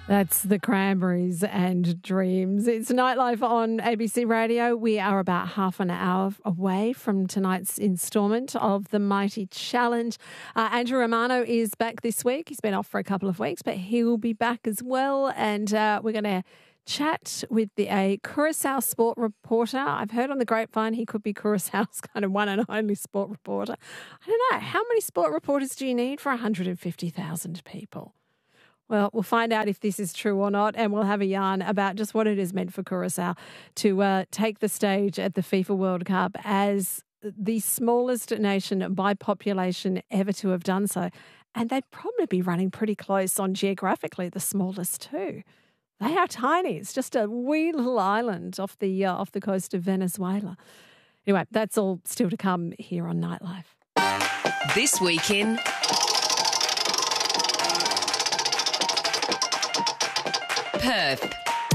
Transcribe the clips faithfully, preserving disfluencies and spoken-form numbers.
That's the Cranberries and Dreams. It's Nightlife on A B C Radio. We are about half an hour away from tonight's instalment of the Mighty Challenge. Uh, Andrew Romano is back this week. He's been off for a couple of weeks, but he will be back as well. And uh, we're going to chat with the a Curaçao sport reporter. I've heard on the grapevine he could be Curaçao's kind of one and only sport reporter. I don't know. How many sport reporters do you need for one hundred fifty thousand people? Well, we'll find out if this is true or not, and we'll have a yarn about just what it has meant for Curaçao to uh, take the stage at the FIFA World Cup as the smallest nation by population ever to have done so. And they'd probably be running pretty close on geographically the smallest too. They are tiny. It's just a wee little island off the uh, off the coast of Venezuela. Anyway, that's all still to come here on Nightlife. This Week in Perth.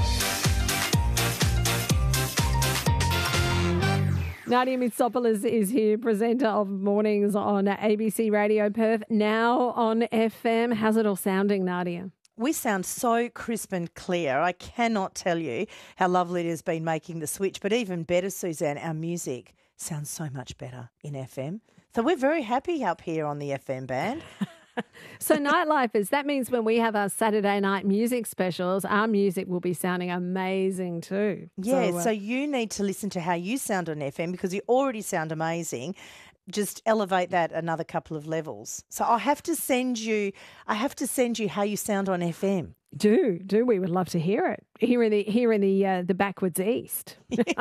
Nadia Mitsopoulos is here, presenter of Mornings on A B C Radio Perth, now on F M. How's it all sounding, Nadia? We sound so crisp and clear. I cannot tell you how lovely it has been making the switch. But even better, Suzanne, our music sounds so much better in F M. So we're very happy up here on the F M band. So Nightlifers, that means when we have our Saturday night music specials, our music will be sounding amazing too. Yeah, so, uh, so you need to listen to how you sound on F M because you already sound amazing. Just elevate that another couple of levels. So I have to send you, I have to send you how you sound on F M. Do, do. We would love to hear it. Here in the here in the uh, the backwards east.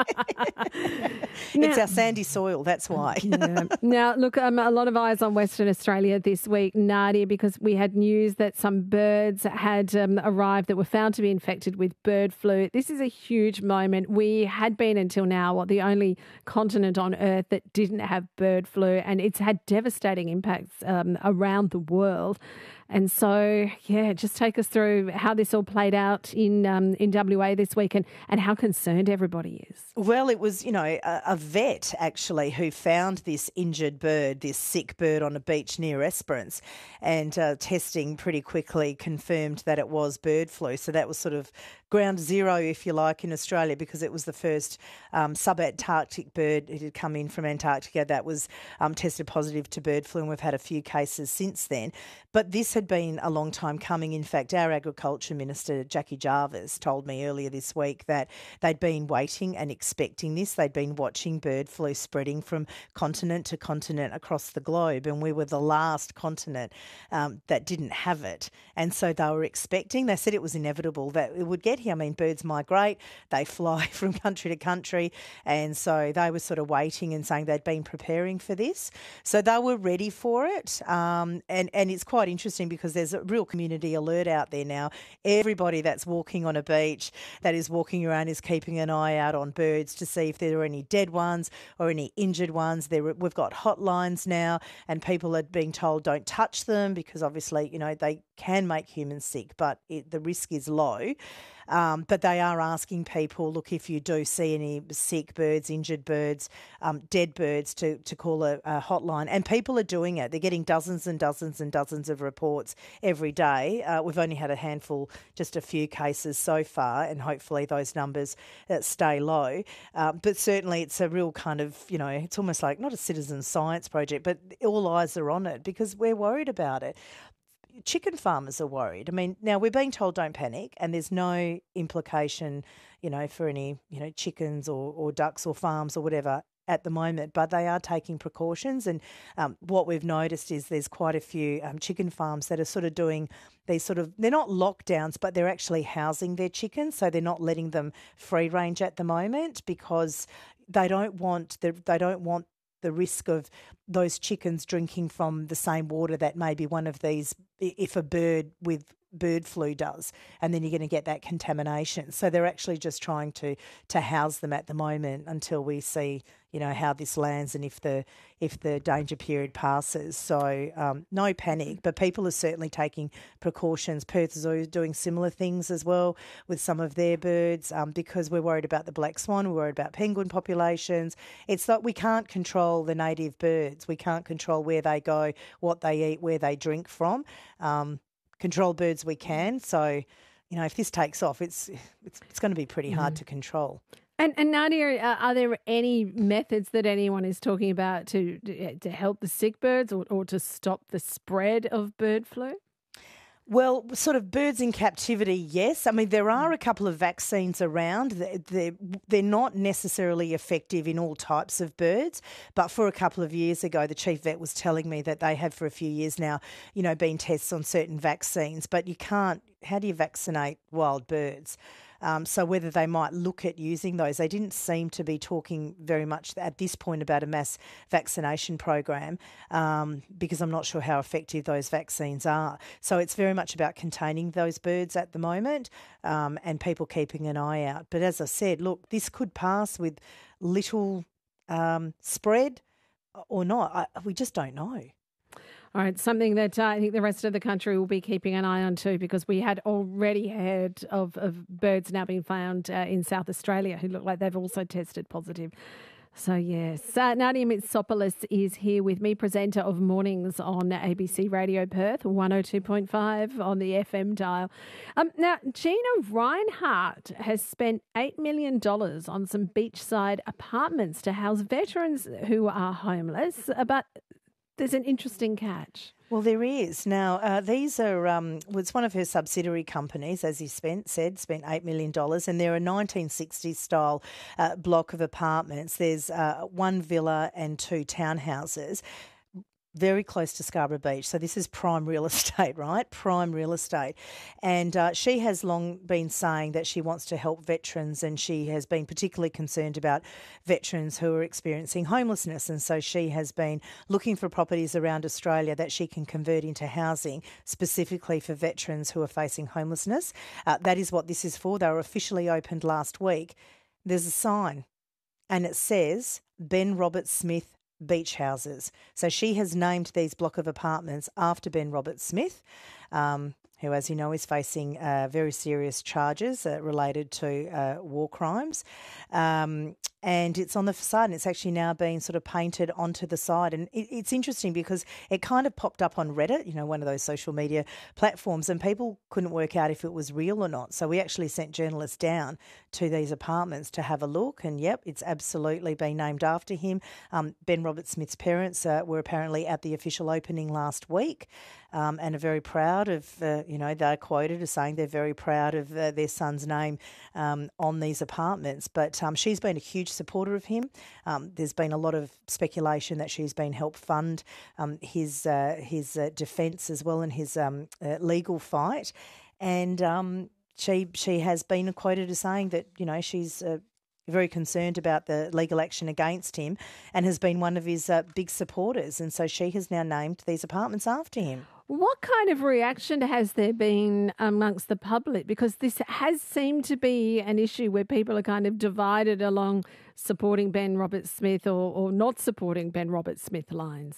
It's now, our sandy soil, that's why. yeah. Now, look, um, a lot of eyes on Western Australia this week, Nadia, because we had news that some birds had um, arrived that were found to be infected with bird flu. This is a huge moment. We had been until now what the only continent on Earth that didn't have bird flu, and it's had devastating impacts um, around the world. And so, yeah, just take us through how this all played out in um, in W A this week and, and how concerned everybody is. Well, it was, you know, a, a vet actually who found this injured bird, this sick bird on a beach near Esperance, and uh, testing pretty quickly confirmed that it was bird flu. So that was sort of ground zero, if you like, in Australia because it was the first um, subantarctic bird. It had come in from Antarctica that was um, tested positive to bird flu, and we've had a few cases since then. But this had been a long time coming. In fact, our Agriculture Minister, Jackie Jarvis, told me earlier this week that they'd been waiting and expecting this. They'd been watching bird flu spreading from continent to continent across the globe, and we were the last continent um, that didn't have it. And so they were expecting, they said it was inevitable that it would get here. I mean, birds migrate, they fly from country to country, and so they were sort of waiting and saying they'd been preparing for this. So they were ready for it, um, and, and it's quite interesting because there's a real community alert out there now. Everybody that's walking on a beach, that is walking around, is keeping an eye out on birds to see if there are any dead ones or any injured ones. There, we've got hotlines now, and people are being told don't touch them because obviously, you know, they can make humans sick, but it, the risk is low. Um, but they are asking people, look, if you do see any sick birds, injured birds, um, dead birds, to, to call a, a hotline. And people are doing it. They're getting dozens and dozens and dozens of reports every day. Uh, we've only had a handful, just a few cases so far, and hopefully those numbers uh, stay low. Uh, but certainly it's a real kind of, you know, it's almost like not a citizen science project, but all eyes are on it because we're worried about it. Chicken farmers are worried. I mean, now we're being told don't panic, and there's no implication, you know, for any, you know, chickens or, or ducks or farms or whatever at the moment, but they are taking precautions. And um, what we've noticed is there's quite a few um, chicken farms that are sort of doing these sort of, they're not lockdowns, but they're actually housing their chickens. So they're not letting them free range at the moment because they don't want the, they don't want the risk of those chickens drinking from the same water that maybe one of these, if a bird with bird flu does, and then you're going to get that contamination. So they're actually just trying to to house them at the moment until we see, you know, how this lands and if the if the danger period passes. So um, no panic, but people are certainly taking precautions. Perth Zoo is doing similar things as well with some of their birds um, because we're worried about the black swan, we're worried about penguin populations. It's like we can't control the native birds. We can't control where they go, what they eat, where they drink from. Um, Control birds we can, so you know, if this takes off, it's it's, it's going to be pretty hard to control. And, and Nadia, uh, are there any methods that anyone is talking about to to help the sick birds or, or to stop the spread of bird flu? Well, sort of birds in captivity, yes. I mean, there are a couple of vaccines around. They're, they're not necessarily effective in all types of birds, but for a couple of years ago, the chief vet was telling me that they have for a few years now, you know, been tests on certain vaccines, but you can't, how do you vaccinate wild birds? Um, so whether they might look at using those, they didn't seem to be talking very much at this point about a mass vaccination program um, because I'm not sure how effective those vaccines are. So it's very much about containing those birds at the moment um, and people keeping an eye out. But as I said, look, this could pass with little um, spread or not. I, we just don't know. All right, something that uh, I think the rest of the country will be keeping an eye on too, because we had already heard of, of birds now being found uh, in South Australia who look like they've also tested positive. So, yes, uh, Nadia Mitsopoulos is here with me, presenter of Mornings on A B C Radio Perth, one oh two point five on the F M dial. Um, now, Gina Reinhart has spent eight million dollars on some beachside apartments to house veterans who are homeless, but there's an interesting catch. Well, there is. Now, uh, these are, um, well, it's one of her subsidiary companies, as he spent, said, spent eight million dollars, and they're a nineteen sixties style uh, block of apartments. There's uh, one villa and two townhouses, very close to Scarborough Beach. So this is prime real estate, right? Prime real estate. And uh, she has long been saying that she wants to help veterans, and she has been particularly concerned about veterans who are experiencing homelessness. And so she has been looking for properties around Australia that she can convert into housing specifically for veterans who are facing homelessness. Uh, that is what this is for. They were officially opened last week. There's a sign and it says Ben Robert Smith Beach Houses. So she has named these block of apartments after Ben Robert Smith, um, who, as you know, is facing uh, very serious charges uh, related to uh, war crimes. Um, and it's on the facade, and it's actually now being sort of painted onto the side. And it, it's interesting because it kind of popped up on Reddit, you know, one of those social media platforms, and people couldn't work out if it was real or not. So we actually sent journalists down to these apartments to have a look, and yep, it's absolutely been named after him. Um, Ben Robert Smith's parents uh, were apparently at the official opening last week um, and are very proud of, uh, you know, they're quoted as saying they're very proud of uh, their son's name um, on these apartments. But um, she's been a huge supporter of him. Um, there's been a lot of speculation that she's been helped fund um, his uh, his uh, defence as well, and his um, uh, legal fight. And um, she she has been quoted as saying that, you know, she's uh, very concerned about the legal action against him and has been one of his uh, big supporters. And so she has now named these apartments after him. What kind of reaction has there been amongst the public? Because this has seemed to be an issue where people are kind of divided along supporting Ben Robert Smith or, or not supporting Ben Robert Smith lines.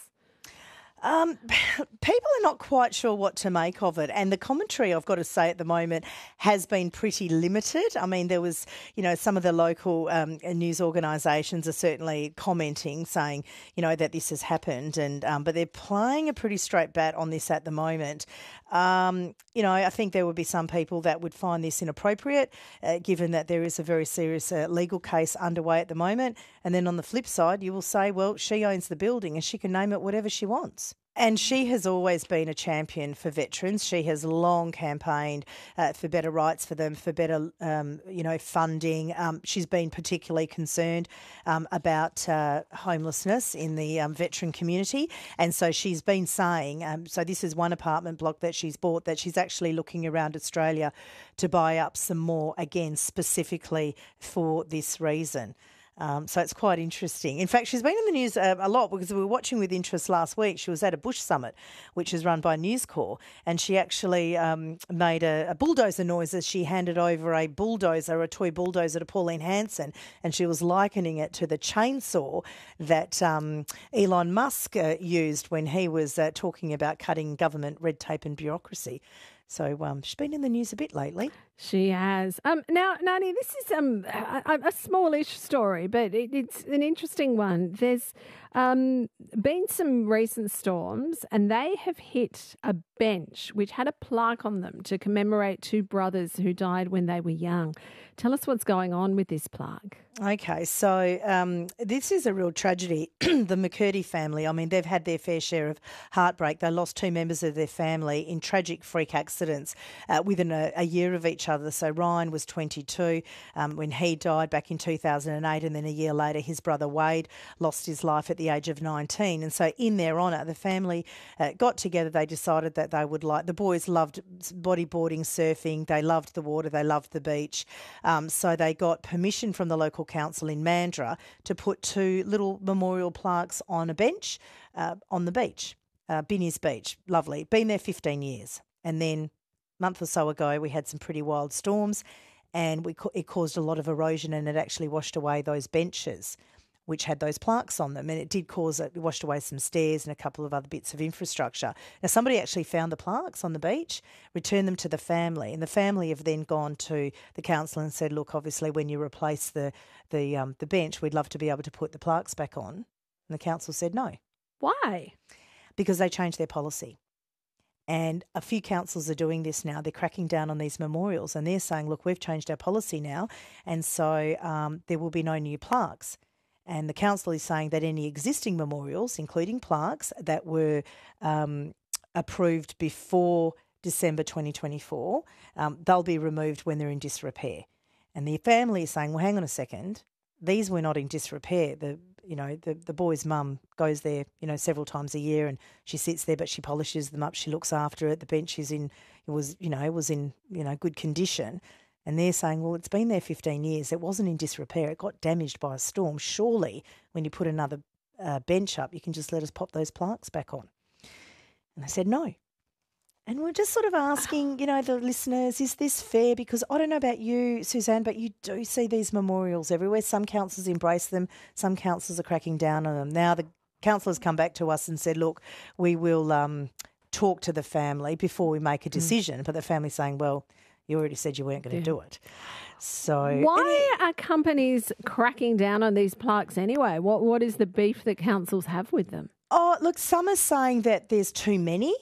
Um, people are not quite sure what to make of it, and the commentary, I've got to say, at the moment has been pretty limited. I mean, there was, you know, some of the local um, news organisations are certainly commenting, saying, you know, that this has happened, and um, but they're playing a pretty straight bat on this at the moment. Um, you know, I think there would be some people that would find this inappropriate, uh, given that there is a very serious uh, legal case underway at the moment. And then on the flip side, you will say, well, she owns the building and she can name it whatever she wants. And she has always been a champion for veterans. She has long campaigned uh, for better rights for them, for better, um, you know, funding. Um, she's been particularly concerned um, about uh, homelessness in the um, veteran community. And so she's been saying, um, so this is one apartment block that she's bought, that she's actually looking around Australia to buy up some more, again, specifically for this reason. Um, so it's quite interesting. In fact, she's been in the news uh, a lot because we were watching with interest last week. She was at a bush summit, which is run by News Corp, and she actually um, made a, a bulldozer noise as she handed over a bulldozer, a toy bulldozer to Pauline Hanson, and she was likening it to the chainsaw that um, Elon Musk uh, used when he was uh, talking about cutting government red tape and bureaucracy. So um, she's been in the news a bit lately. She has. Um, now, Nani, this is um, a, a smallish story, but it, it's an interesting one. There's Um, been some recent storms, and they have hit a bench which had a plaque on them to commemorate two brothers who died when they were young. Tell us what's going on with this plaque. Okay, so um, this is a real tragedy. The McCurdy family, I mean, they've had their fair share of heartbreak. They lost two members of their family in tragic freak accidents uh, within a, a year of each other. So Ryan was twenty-two um, when he died back in two thousand eight, and then a year later his brother Wade lost his life at the age of nineteen. And so in their honour, the family uh, got together. They decided that they would like, the boys loved bodyboarding, surfing, they loved the water, they loved the beach. Um, so they got permission from the local council in Mandurah to put two little memorial plaques on a bench uh, on the beach, uh, Binny's Beach. Lovely. Been there fifteen years. And then a month or so ago, we had some pretty wild storms, and we it caused a lot of erosion, and it actually washed away those benches which had those plaques on them, and it did cause it washed away some stairs and a couple of other bits of infrastructure. Now, somebody actually found the plaques on the beach, returned them to the family, and the family have then gone to the council and said, look, obviously when you replace the the um, the bench, we'd love to be able to put the plaques back on. And the council said no. Why? Because they changed their policy. And a few councils are doing this now. They're cracking down on these memorials, and they're saying, look, we've changed our policy now, and so um, there will be no new plaques. And the council is saying that any existing memorials, including plaques that were um, approved before December twenty twenty-four, um, they'll be removed when they're in disrepair. And the family is saying, well, hang on a second, these were not in disrepair. The you know the the boy's mum goes there you know several times a year, and she sits there, but she polishes them up, she looks after it. The bench is in it was you know it was in you know good condition. And they're saying, well, it's been there fifteen years. It wasn't in disrepair. It got damaged by a storm. Surely when you put another uh, bench up, you can just let us pop those plaques back on. And they said no. And we're just sort of asking, you know, the listeners, is this fair? Because I don't know about you, Suzanne, but you do see these memorials everywhere. Some councils embrace them. Some councils are cracking down on them. Now the council has come back to us and said, look, we will um, talk to the family before we make a decision. Mm. But the family's saying, well, you already said you weren't going to yeah. do it. So why are companies cracking down on these plaques anyway? What What is the beef that councils have with them? Oh, look, some are saying that there's too many,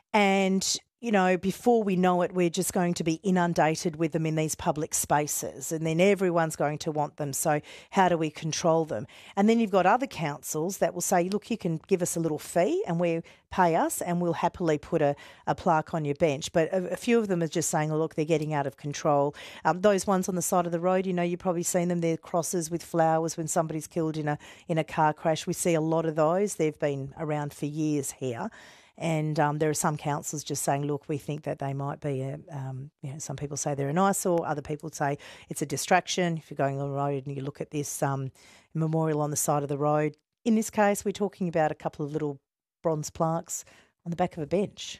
and you know, before we know it, we're just going to be inundated with them in these public spaces, and then everyone's going to want them. So how do we control them? And then you've got other councils that will say, look, you can give us a little fee and we pay us and we'll happily put a, a plaque on your bench. But a, a few of them are just saying, oh, look, they're getting out of control. Um, those ones on the side of the road, you know, you've probably seen them. They're crosses with flowers when somebody's killed in a in a car crash. We see a lot of those. They've been around for years here. And um, there are some councils just saying, look, we think that they might be, a, um, you know, some people say they're an eyesore, other people say it's a distraction. If you're going on the road and you look at this um, memorial on the side of the road, in this case, we're talking about a couple of little bronze plaques on the back of a bench.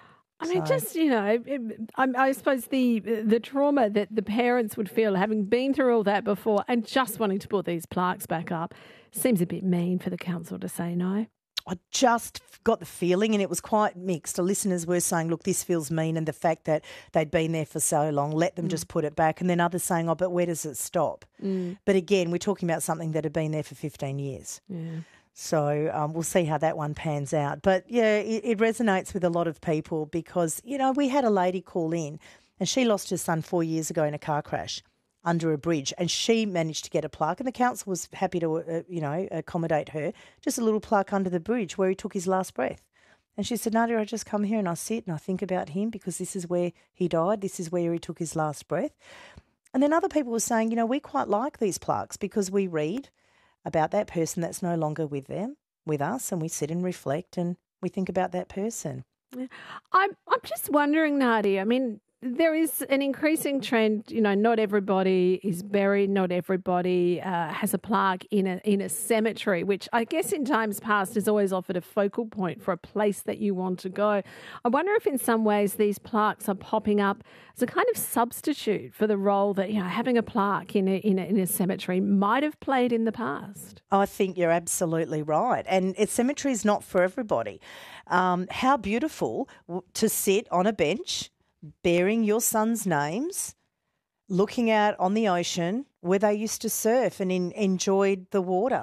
I mean, so, just, you know, I, I suppose the the trauma that the parents would feel having been through all that before and just wanting to put these plaques back up seems a bit mean for the council to say no. I just got the feeling, and it was quite mixed. The listeners were saying, look, this feels mean, and the fact that they'd been there for so long, let them mm. just put it back. And then others saying, oh, but where does it stop? Mm. But again, we're talking about something that had been there for fifteen years. Yeah. So um, we'll see how that one pans out. But, yeah, it, it resonates with a lot of people because, you know, we had a lady call in and she lost her son four years ago in a car crash under a bridge, and she managed to get a plaque, and the council was happy to, uh, you know, accommodate her, just a little plaque under the bridge where he took his last breath. And she said, Nadia, I just come here and I sit and I think about him because this is where he died, this is where he took his last breath. And then other people were saying, you know, we quite like these plaques because we read about that person that's no longer with them, with us, and we sit and reflect and we think about that person. I'm, I'm just wondering, Nadia, I mean, there is an increasing trend, you know, not everybody is buried, not everybody uh, has a plaque in a in a cemetery, which I guess in times past has always offered a focal point for a place that you want to go. I wonder if in some ways these plaques are popping up as a kind of substitute for the role that, you know, having a plaque in a, in a, in a cemetery might have played in the past. I think you're absolutely right. And a cemetery is not for everybody. Um, how beautiful to sit on a bench bearing your son's names, looking out on the ocean where they used to surf and in, enjoyed the water.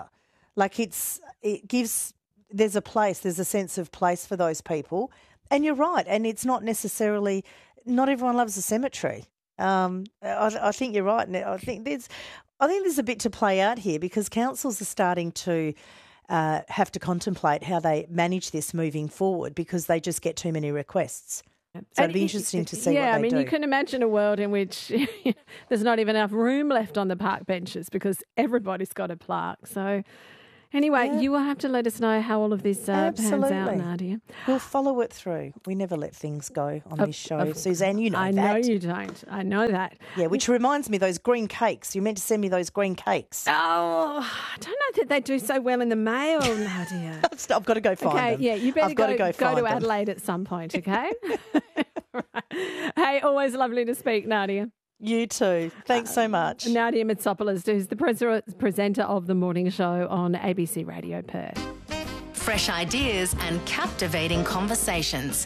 Like it's it gives there's a place, there's a sense of place for those people. And you're right, and it's not necessarily not everyone loves a cemetery. Um, I, I think you're right, and I think there's I think there's a bit to play out here because councils are starting to uh, have to contemplate how they manage this moving forward because they just get too many requests. So And it'd be it- interesting to see yeah, what they I mean, do. you can imagine a world in which there's not even enough room left on the park benches because everybody's got a plaque. So anyway, Yeah. you will have to let us know how all of this uh, pans out, Absolutely. Nadia. We'll follow it through. We never let things go on Of- this show. of- Suzanne, you know I that. know you don't. I know that. Yeah, which reminds me, those green cakes. You meant to send me those green cakes. Oh, I don't know that they do so well in the mail, Nadia. I've got to go find Okay, them. yeah, you better I've got go, to go, go find to them. Adelaide at some point, okay? Right. Hey, always lovely to speak, Nadia. You too. Thanks so much. Nadia Mitsopoulos, who's the pres- presenter of the morning show on A B C Radio Perth. Fresh ideas and captivating conversations.